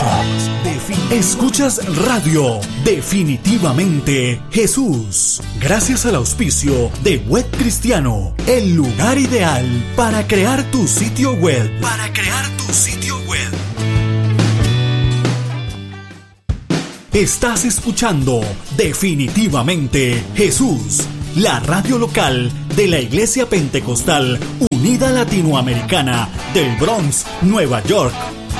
Escuchas Radio Definitivamente Jesús. Gracias al auspicio de Web Cristiano, el lugar ideal para crear tu sitio web. Estás escuchando Definitivamente Jesús, la radio local de la Iglesia Pentecostal Unida Latinoamericana del Bronx, Nueva York.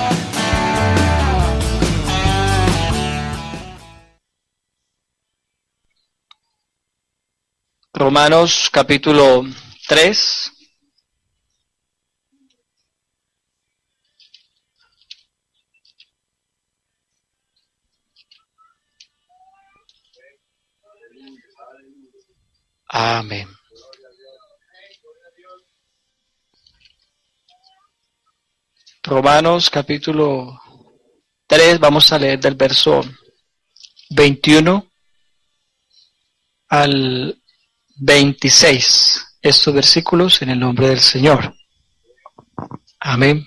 Romanos capítulo 3. Amén. Romanos capítulo 3, vamos a leer del verso 21 al 26, estos versículos en el nombre del Señor. Amén.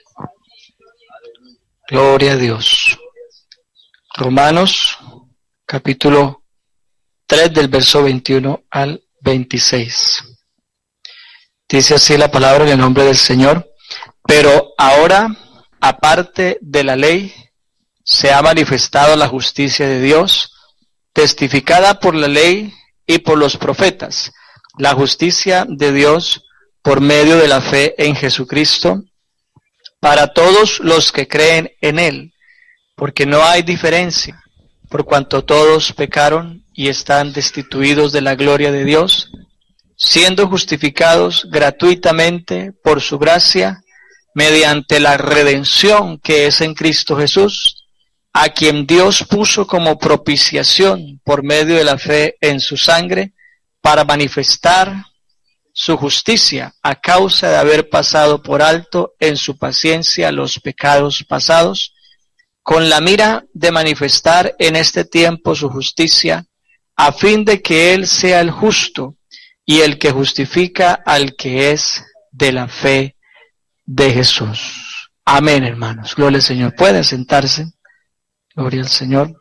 Gloria a Dios. Romanos capítulo 3 del verso 21 al 26. Dice así la palabra en el nombre del Señor. Pero ahora, aparte de la ley, se ha manifestado la justicia de Dios, testificada por la ley y por los profetas, la justicia de Dios por medio de la fe en Jesucristo, para todos los que creen en Él, porque no hay diferencia, por cuanto todos pecaron y están destituidos de la gloria de Dios, siendo justificados gratuitamente por su gracia, mediante la redención que es en Cristo Jesús, a quien Dios puso como propiciación por medio de la fe en su sangre, para manifestar su justicia a causa de haber pasado por alto en su paciencia los pecados pasados, con la mira de manifestar en este tiempo su justicia, a fin de que Él sea el justo y el que justifica al que es de la fe de Jesús. Amén, hermanos. Gloria al Señor. Pueden sentarse. Gloria al Señor.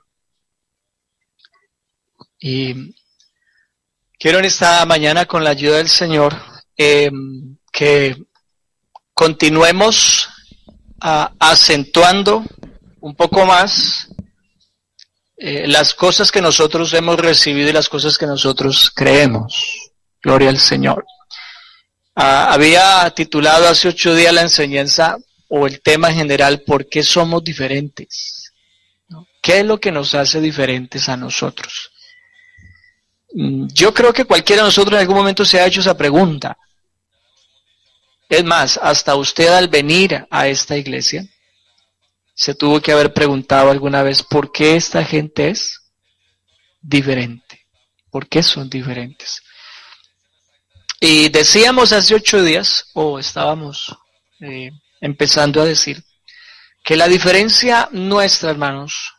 Y quiero en esta mañana, con la ayuda del Señor, que continuemos acentuando un poco más las cosas que nosotros hemos recibido y las cosas que nosotros creemos. Gloria al Señor. Había titulado hace 8 días la enseñanza o el tema general: ¿por qué somos diferentes? ¿No? ¿Qué es lo que nos hace diferentes a nosotros? Yo creo que cualquiera de nosotros en algún momento se ha hecho esa pregunta. Es más, hasta usted al venir a esta iglesia se tuvo que haber preguntado alguna vez por qué esta gente es diferente. ¿Por qué son diferentes? Y decíamos hace 8 días, o estábamos empezando a decir, que la diferencia nuestra, hermanos,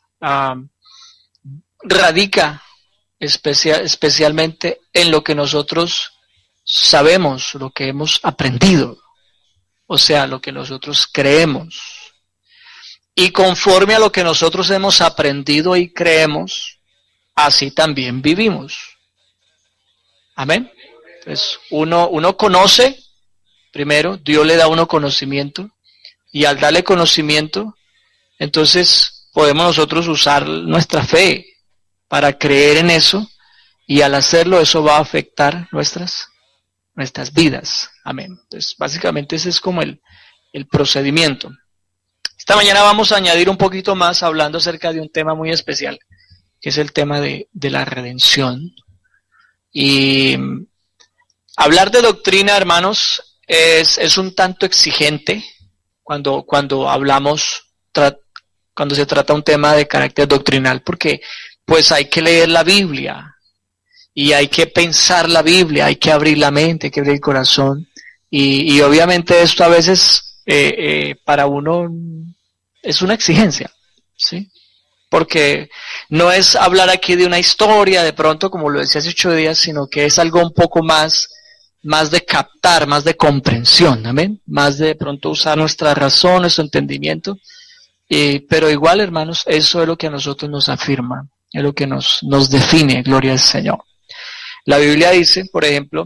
radica especialmente en lo que nosotros sabemos, lo que hemos aprendido, o sea, lo que nosotros creemos. Y conforme a lo que nosotros hemos aprendido y creemos, así también vivimos. Amén. Entonces, uno conoce, primero, Dios le da a uno conocimiento, y al darle conocimiento, entonces podemos nosotros usar nuestra fe para creer en eso, y al hacerlo eso va a afectar nuestras vidas. Amén. Entonces, básicamente ese es como el procedimiento. Esta mañana vamos a añadir un poquito más hablando acerca de un tema muy especial, que es el tema de la redención. Y hablar de doctrina, hermanos, es un tanto exigente cuando hablamos, cuando se trata un tema de carácter doctrinal, porque pues hay que leer la Biblia, y hay que pensar la Biblia, hay que abrir la mente, hay que abrir el corazón, y obviamente esto a veces para uno es una exigencia, ¿sí? Porque no es hablar aquí de una historia, de pronto, como lo decía hace 8 días, sino que es algo un poco más de captar, más de comprensión, amén, más de pronto usar nuestra razón, nuestro entendimiento, Pero igual, hermanos, eso es lo que a nosotros nos afirma, es lo que nos define, gloria al Señor. La Biblia dice, por ejemplo,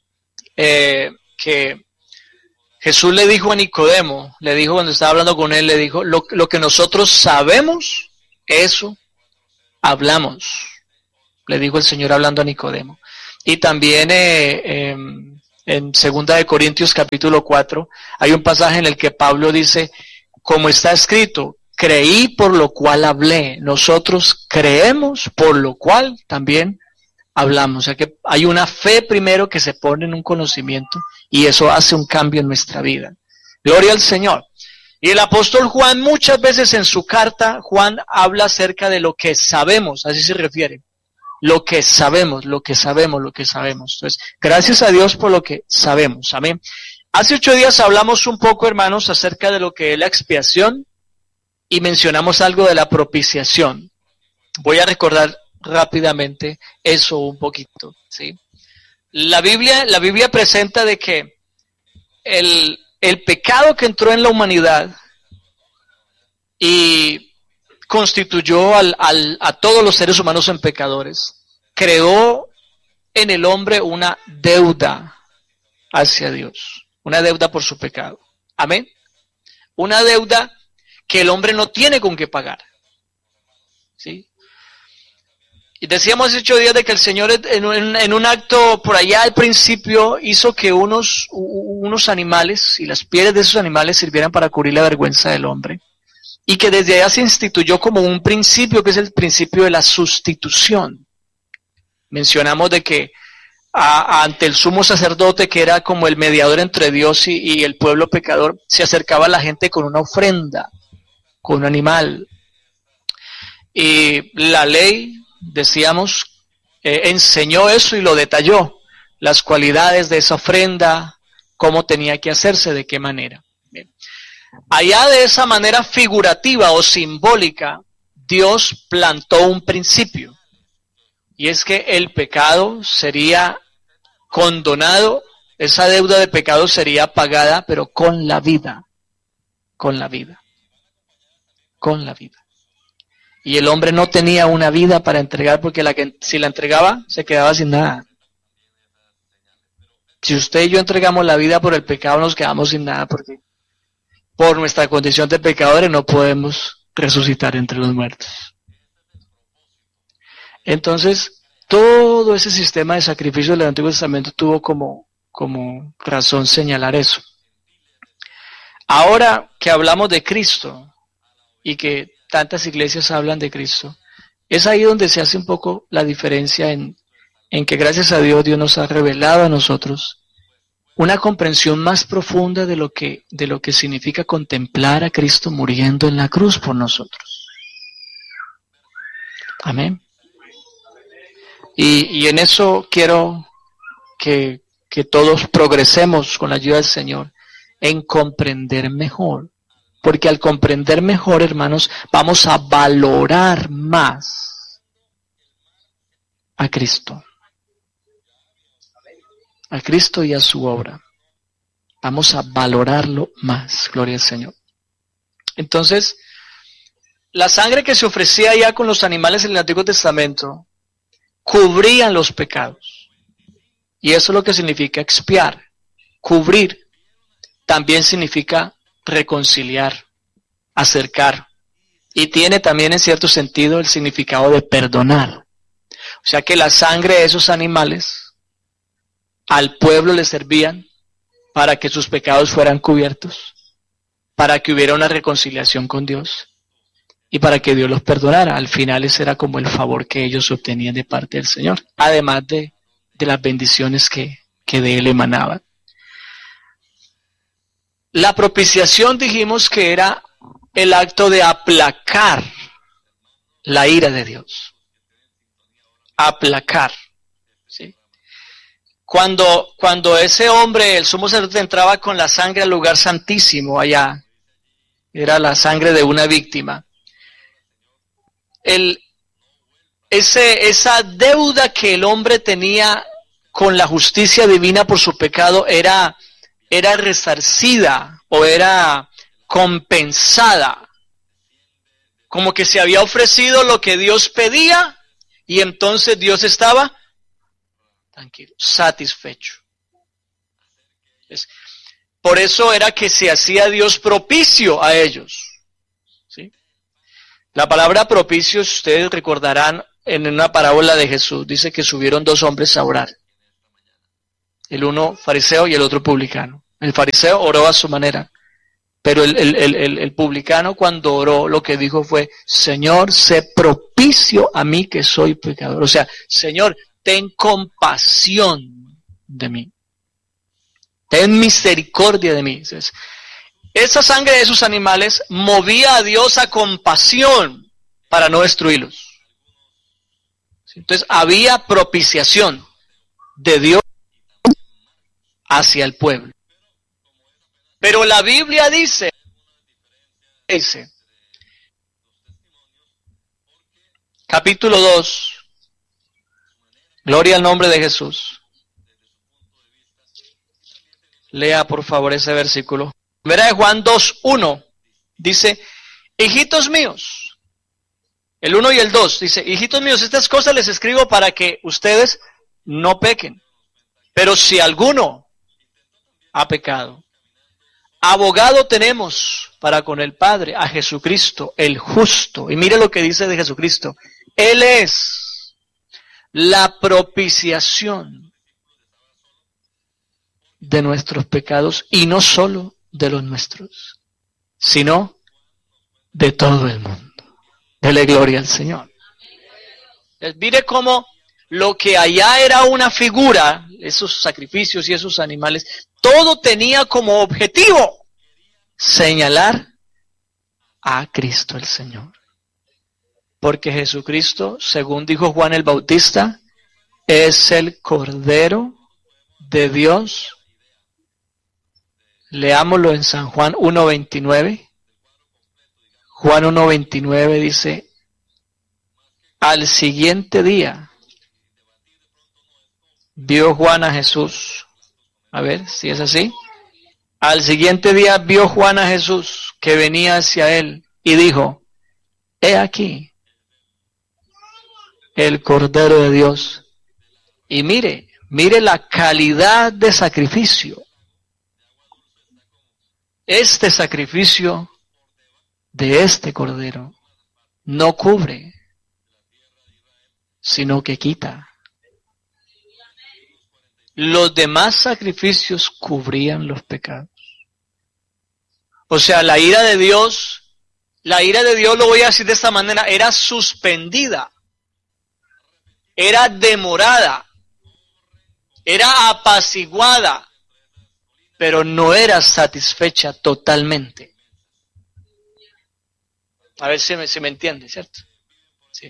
que Jesús le dijo a Nicodemo, le dijo cuando estaba hablando con él, le dijo, lo que nosotros sabemos, eso hablamos, le dijo el Señor hablando a Nicodemo. Y también en 2 de Corintios capítulo 4, hay un pasaje en el que Pablo dice, como está escrito, creí por lo cual hablé, nosotros creemos por lo cual también hablamos. O sea que hay una fe primero que se pone en un conocimiento y eso hace un cambio en nuestra vida. Gloria al Señor. Y el apóstol Juan muchas veces en su carta, Juan habla acerca de lo que sabemos, así se refiere. Lo que sabemos, lo que sabemos, lo que sabemos. Entonces, gracias a Dios por lo que sabemos. Amén. Hace 8 días hablamos un poco, hermanos, acerca de lo que es la expiación y mencionamos algo de la propiciación. Voy a recordar rápidamente eso un poquito, ¿sí? La Biblia presenta de que el pecado que entró en la humanidad y constituyó a todos los seres humanos en pecadores, creó en el hombre una deuda hacia Dios, una deuda por su pecado. Amén. Una deuda que el hombre no tiene con qué pagar. ¿Sí? Y decíamos hace 8 días de que el Señor en un acto por allá al principio hizo que unos animales y las pieles de esos animales sirvieran para cubrir la vergüenza del hombre. Y que desde allá se instituyó como un principio que es el principio de la sustitución. Mencionamos de que ante el sumo sacerdote, que era como el mediador entre Dios y el pueblo pecador, se acercaba a la gente con una ofrenda, con un animal. Y la ley, decíamos, enseñó eso y lo detalló, las cualidades de esa ofrenda, cómo tenía que hacerse, de qué manera. Bien. Allá de esa manera figurativa o simbólica, Dios plantó un principio, y es que el pecado sería condonado, esa deuda de pecado sería pagada, pero con la vida, con la vida, con la vida. Y el hombre no tenía una vida para entregar, porque si la entregaba, se quedaba sin nada. Si usted y yo entregamos la vida por el pecado, nos quedamos sin nada, porque por nuestra condición de pecadores no podemos resucitar entre los muertos. Entonces, todo ese sistema de sacrificio del Antiguo Testamento tuvo como razón señalar eso. Ahora que hablamos de Cristo y que tantas iglesias hablan de Cristo, es ahí donde se hace un poco la diferencia en que gracias a Dios nos ha revelado a nosotros una comprensión más profunda de lo que significa contemplar a Cristo muriendo en la cruz por nosotros. Amén. Y en eso quiero que todos progresemos con la ayuda del Señor en comprender mejor. Porque al comprender mejor, hermanos, vamos a valorar más a Cristo. A Cristo y a su obra. Vamos a valorarlo más, gloria al Señor. Entonces, la sangre que se ofrecía ya con los animales en el Antiguo Testamento cubrían los pecados. Y eso es lo que significa expiar, cubrir. También significa reconciliar, acercar. Y tiene también en cierto sentido el significado de perdonar. O sea que la sangre de esos animales al pueblo le servían para que sus pecados fueran cubiertos, para que hubiera una reconciliación con Dios y para que Dios los perdonara. Al final ese era como el favor que ellos obtenían de parte del Señor, además de las bendiciones que de Él emanaban. La propiciación dijimos que era el acto de aplacar la ira de Dios. Aplacar. ¿Sí? Cuando ese hombre, el sumo sacerdote, entraba con la sangre al lugar santísimo allá, era la sangre de una víctima. Esa deuda que el hombre tenía con la justicia divina por su pecado era resarcida o era compensada como que se había ofrecido lo que Dios pedía y entonces Dios estaba tranquilo, satisfecho. Por eso era que se hacía Dios propicio a ellos. ¿Sí? La palabra propicio, ustedes recordarán en una parábola de Jesús, dice que subieron dos hombres a orar. El uno fariseo y el otro publicano. El fariseo oró a su manera, pero el publicano cuando oró lo que dijo fue: Señor, sé propicio a mí que soy pecador. O sea, Señor, ten compasión de mí. Ten misericordia de mí. Entonces, esa sangre de esos animales movía a Dios a compasión para no destruirlos. Entonces había propiciación de Dios hacia el pueblo. Pero la Biblia dice, capítulo 2, gloria al nombre de Jesús. Lea por favor ese versículo. Primera de Juan 2:1 dice: hijitos míos, el 1 y el 2 dice: hijitos míos, estas cosas les escribo para que ustedes no pequen. Pero si alguno ha pecado, abogado tenemos para con el Padre, a Jesucristo el justo. Y mire lo que dice de Jesucristo: Él es la propiciación de nuestros pecados, y no solo de los nuestros, sino de todo el mundo. Dele gloria al Señor. Mire cómo lo que allá era una figura, esos sacrificios y esos animales, todo tenía como objetivo señalar a Cristo el Señor. Porque Jesucristo, según dijo Juan el Bautista, es el Cordero de Dios. Leámoslo en San Juan 1:29. Juan 1:29 dice: al siguiente día vio Juan a Jesús. A ver si es así. Al siguiente día vio Juan a Jesús que venía hacia él y dijo: he aquí el Cordero de Dios. Y mire la calidad de sacrificio. Este sacrificio de este Cordero no cubre, sino que quita. Los demás sacrificios cubrían los pecados. O sea, la ira de Dios, lo voy a decir de esta manera, era suspendida, era demorada, era apaciguada, pero no era satisfecha totalmente. A ver si me entiende, ¿cierto? Sí.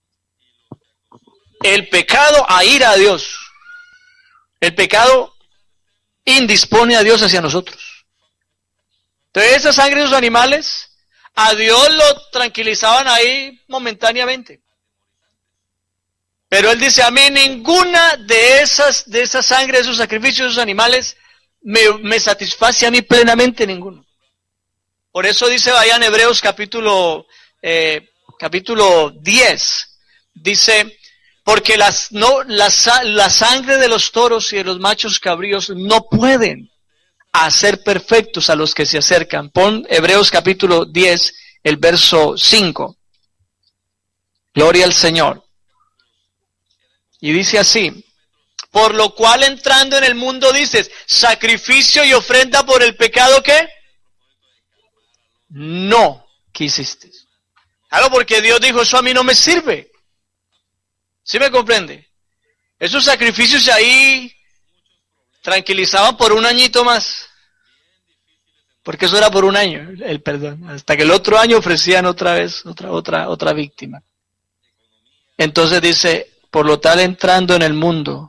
El pecado aira a Dios. El pecado indispone a Dios hacia nosotros. Entonces esa sangre de los animales, a Dios lo tranquilizaban ahí momentáneamente. Pero Él dice: a mí ninguna de esas sangre, de esos sacrificios, de esos animales, me satisface a mí plenamente, ninguno. Por eso dice, vaya en Hebreos capítulo 10, dice: porque la sangre de los toros y de los machos cabríos no pueden hacer perfectos a los que se acercan. Pon Hebreos capítulo 10, el verso 5. Gloria al Señor. Y dice así: por lo cual entrando en el mundo dices, sacrificio y ofrenda por el pecado, ¿qué? No quisiste. Claro, porque Dios dijo: eso a mí no me sirve. ¿Sí me comprende? Esos sacrificios ahí tranquilizaban por un añito más. Porque eso era por un año, el perdón. Hasta que el otro año ofrecían otra vez, otra víctima. Entonces dice: por lo tal entrando en el mundo,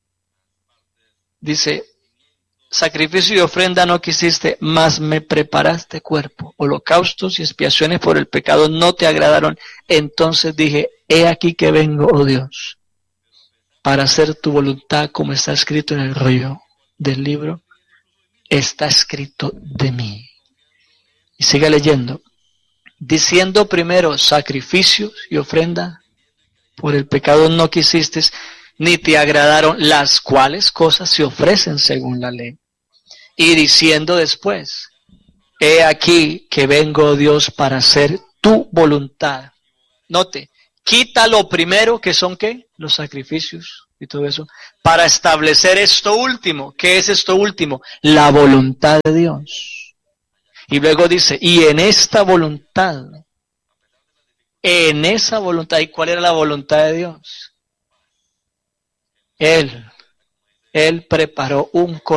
dice, sacrificio y ofrenda no quisiste, mas me preparaste cuerpo. Holocaustos y expiaciones por el pecado no te agradaron. Entonces dije: he aquí que vengo, oh Dios, para hacer tu voluntad, como está escrito en el rollo del libro. Está escrito de mí. Y sigue leyendo. diciendo primero sacrificios y ofrenda, por el pecado no quisiste, ni te agradaron, las cuales cosas se ofrecen según la ley. Y diciendo después, he aquí que vengo, Dios, para hacer tu voluntad. Note, quita lo primero, que son ¿qué? Los sacrificios y todo eso, para establecer esto último. ¿Qué es esto último? La voluntad de Dios. Y luego dice, y en esa voluntad, ¿y cuál era la voluntad de Dios? Él preparó un